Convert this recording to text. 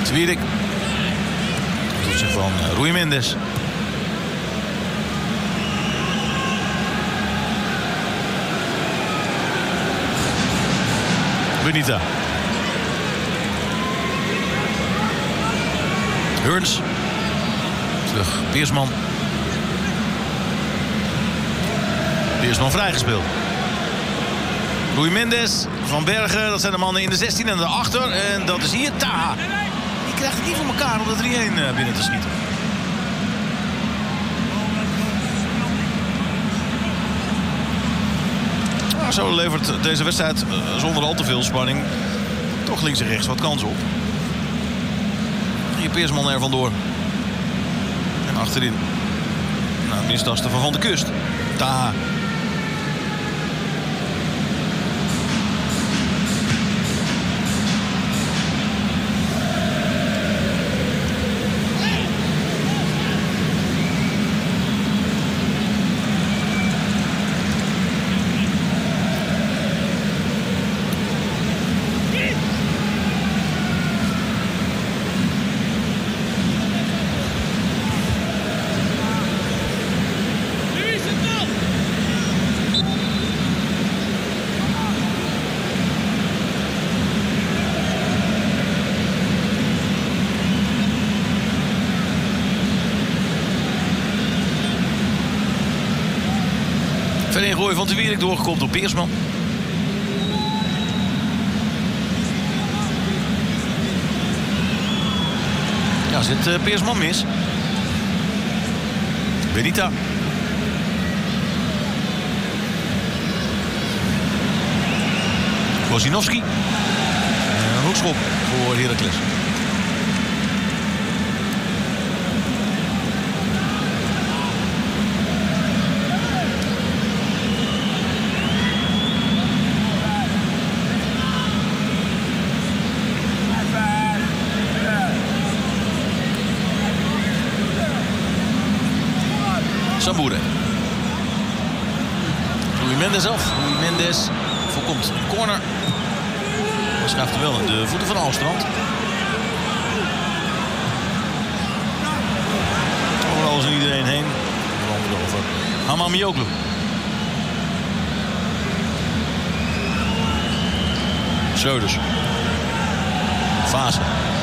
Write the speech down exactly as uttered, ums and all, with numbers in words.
Twierik. Dat doet zich van uh, Rui Mendes. Benita. Heurns. Terug. Peersman. Peersman vrijgespeeld. Rui Mendes, Van Bergen, dat zijn de mannen in de zestien en daarachter. En dat is hier Taha. Die krijgt het niet voor elkaar om de drie-een binnen te schieten. Nou, zo levert deze wedstrijd uh, zonder al te veel spanning toch links en rechts wat kans op. Hier Peersman er vandoor. En achterin. Nou, mistasten van Van de Kust. Taha. Verder ingooi van de Wierik doorgekomen door Peersman. Ja, zit uh, Peersman mis. Benita. Wozinowski. En een hoekschop voor Heracles. Sambure. Rui Mendes af. Rui Mendes voorkomt een corner. Hij schuift er wel in de voeten van Alstrand. Over alles en iedereen heen. Onder over Hamamioglu. Schreuders. Fase.